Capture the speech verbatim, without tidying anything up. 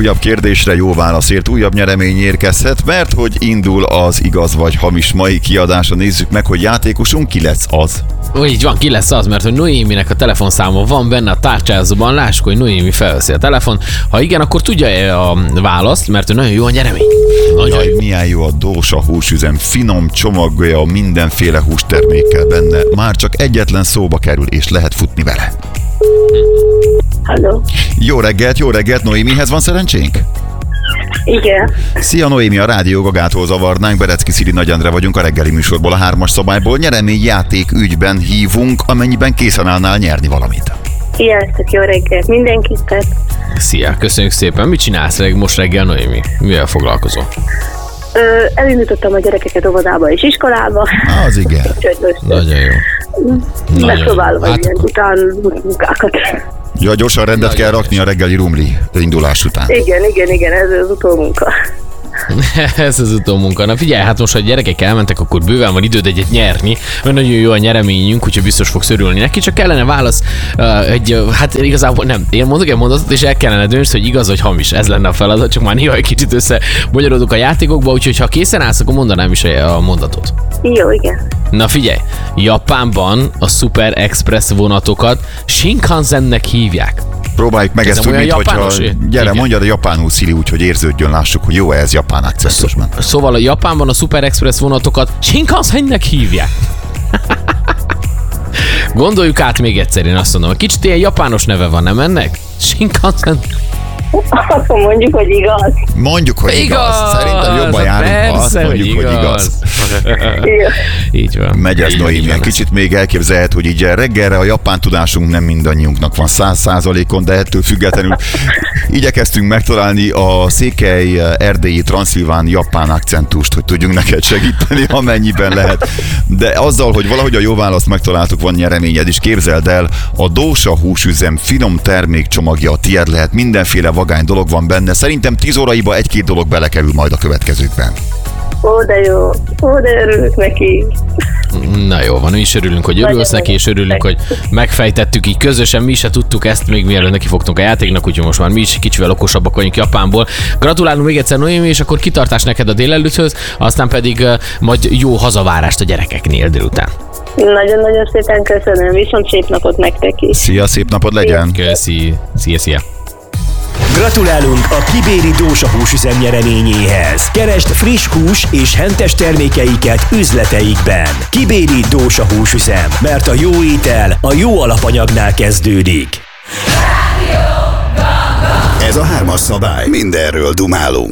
újabb kérdésre jó válaszért újabb nyeremény érkezhet, mert hogy indul az igaz vagy hamis mai kiadása. Nézzük meg, hogy játékosunk ki lesz az. Ó, így van, ki lesz az, mert hogy Noéminek a telefonszáma van benne a tárcsázóban. Lássuk, hogy Noémi felveszi a telefon. Ha igen, akkor tudja a választ, mert hogy nagyon jó a nyeremény. Nagyon Jaj, jó. milyen jó a Dósa húsüzem, finom csomagolja, mindenféle hústermékkel benne. Már csak egyetlen szóba kerül, és lehet futni vele. Halló. Jó reggelt, jó reggelt, Noémihez van szerencsénk? Igen. Szia Noémi, a Rádió Gagától zavarnánk, Berecki Szili Nagy Endre vagyunk a reggeli műsorból, a hármas szabályból. Nyeremény játék ügyben hívunk, amennyiben készen állnál nyerni valamit. Sziasztok, jó reggelt mindenkit. Szia, köszönjük szépen. Mit csinálsz reg- most reggel, Noémi? Mivel foglalkozol? Ö, elindítottam a gyerekeket óvodába és iskolába. Az igen. Úgyhogy most Nagyon jó. Nagyon megpróbálom jó. az ilyen akkor- után munkákat. Ja, gyorsan rendet Nagyon kell rakni a reggeli rumli indulás után. Igen, igen, igen, ez az utómunka. Ez az utómunka. Na figyelj, hát most, ha a gyerekek elmentek, akkor bőven van időd egyet nyerni, mert nagyon jó a nyereményünk, úgyhogy biztos fogsz örülni neki, csak kellene válasz uh, egy, uh, hát igazából nem, én mondok egy mondatot, és el kellene dönts, hogy igaz vagy hamis, ez lenne a feladat, csak már néha egy kicsit összebonyolódunk a játékokba, úgyhogy ha készen állsz, akkor mondanám is a mondatot. Jó, igen. Na figyelj, Japánban a Super Express vonatokat Shinkansennek hívják. Próbáljuk meg Ez ezt nem úgy, olyan mint hogyha... japános? Gyere, Igen. mondjad a japánul, Szili, úgyhogy érződjön, lássuk, hogy jó-e ez japán akcentosban. Szóval a Japánban a Super Express vonatokat Shinkansennek hívják. Gondoljuk át még egyszer, én azt mondom, kicsit ilyen japános neve van, nem ennek? Shinkansen. Akkor mondjuk, hogy igaz. Mondjuk, hogy igaz. Igaz! Szerintem jobban járunk, ha azt Persze, mondjuk, hogy igaz. Jó. Így van. Megy ez, Így van, így Noémi. van. Kicsit még elképzelhet, hogy így reggelre a japán tudásunk nem mindannyiunknak van száz százalékon, de ettől függetlenül igyekeztünk megtalálni a székely, erdélyi, transzilván japán akcentust, hogy tudjunk neked segíteni, amennyiben lehet. De azzal, hogy valahogy a jó választ megtaláltuk, van nyereményed is. Képzeld el, a Dósa húsüzem finom termékcsomagja a tiéd lehet, mindenféle vagány dolog van benne. Szerintem tíz óraiba egy-két dolog belekerül majd a következőkben. Ó, de jó. Ó, de örülök neki. Na jó van, mi is örülünk, hogy örülsz Nagyon neki, és örülünk, hogy megfejtettük így közösen, mi se tudtuk ezt, még mielőtt neki fogtunk a játéknak, úgyhogy most már mi is kicsivel okosabbak vagyunk Japánból. Gratulálunk még egyszer, Noémi, és akkor kitartás neked a délelőtthöz, aztán pedig uh, majd jó hazavárást a gyerekeknél délután. Nagyon-nagyon szépen köszönöm, viszont szép napot nektek is. Szia, szép napod legyen! Köszi, szia, szia. Gratulálunk a Kibéri Dósa húsüzem nyereményéhez. Keresd friss hús és hentes termékeiket üzleteikben. Kibéri Dósa húsüzem, mert a jó étel a jó alapanyagnál kezdődik. Ez a hármas szabály. Mindenről dumálunk.